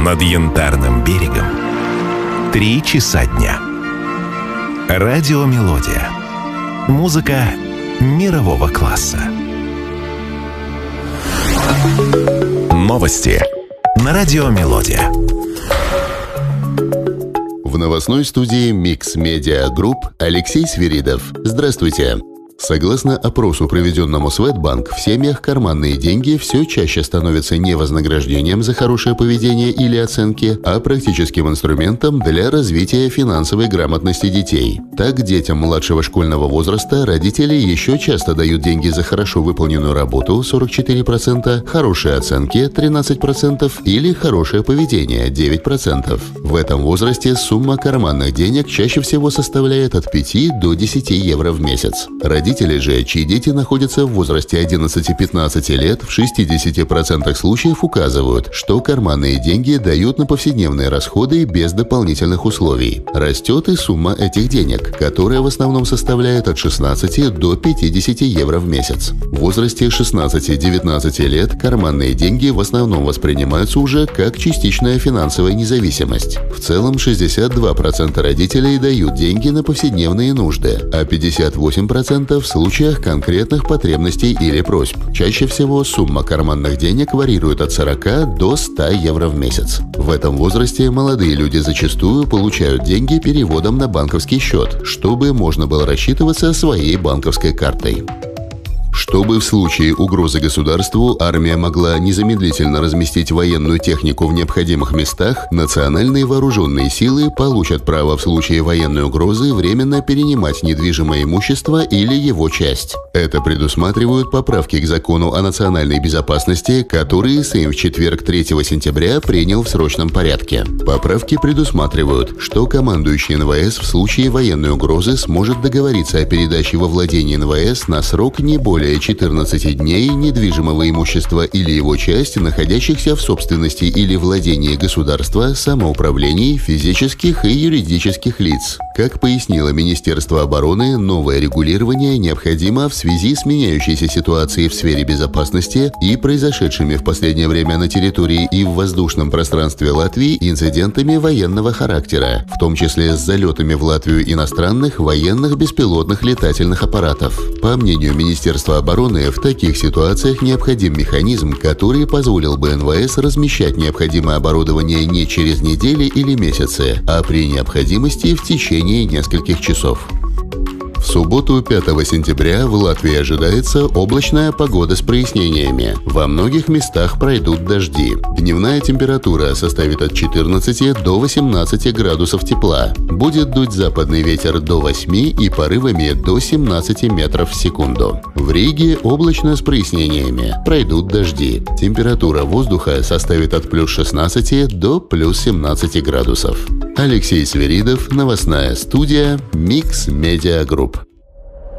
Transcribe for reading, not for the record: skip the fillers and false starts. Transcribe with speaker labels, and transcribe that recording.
Speaker 1: Над Янтарным берегом 3 часа дня. Радиомелодия. Музыка мирового класса. Новости на Радиомелодия.
Speaker 2: В новостной студии Mix Media Group Алексей Свиридов. Здравствуйте. Согласно опросу, проведенному Swedbank, в семьях карманные деньги все чаще становятся не вознаграждением за хорошее поведение или оценки, а практическим инструментом для развития финансовой грамотности детей. Так, детям младшего школьного возраста родители еще часто дают деньги за хорошо выполненную работу 44%, хорошие оценки 13% или хорошее поведение 9%. В этом возрасте сумма карманных денег чаще всего составляет от 5 до 10 евро в месяц. Родители же, чьи дети находятся в возрасте 11-15 лет, в 60% случаев указывают, что карманные деньги дают на повседневные расходы без дополнительных условий. Растет и сумма этих денег, которая в основном составляет от 16 до 50 евро в месяц. В возрасте 16-19 лет карманные деньги в основном воспринимаются уже как частичная финансовая независимость. В целом 62% родителей дают деньги на повседневные нужды, а 58% в случаях конкретных потребностей или просьб. Чаще всего сумма карманных денег варьирует от 40 до 100 евро в месяц. В этом возрасте молодые люди зачастую получают деньги переводом на банковский счет, чтобы можно было рассчитываться своей банковской картой. Чтобы в случае угрозы государству армия могла незамедлительно разместить военную технику в необходимых местах, национальные вооруженные силы получат право в случае военной угрозы временно перенимать недвижимое имущество или его часть. Это предусматривают поправки к закону о национальной безопасности, которые Сейм в четверг 3 сентября принял в срочном порядке. Поправки предусматривают, что командующий НВС в случае военной угрозы сможет договориться о передаче во владение НВС на срок не более 14 дней недвижимого имущества или его части, находящихся в собственности или владении государства, самоуправлений, физических и юридических лиц. Как пояснило Министерство обороны, новое регулирование необходимо в связи с меняющейся ситуацией в сфере безопасности и произошедшими в последнее время на территории и в воздушном пространстве Латвии инцидентами военного характера, в том числе с залетами в Латвию иностранных военных беспилотных летательных аппаратов. По мнению Министерства обороны, в таких ситуациях необходим механизм, который позволил бы НВС размещать необходимое оборудование не через недели или месяцы, а при необходимости в течение нескольких часов. В субботу 5 сентября в Латвии ожидается облачная погода с прояснениями. Во многих местах пройдут дожди. Дневная температура составит от 14 до 18 градусов тепла. Будет дуть западный ветер до 8 и порывами до 17 метров в секунду. В Риге облачно с прояснениями. Пройдут дожди. Температура воздуха составит от плюс 16 до плюс 17 градусов. Алексей Свиридов, новостная студия Mix Media Group.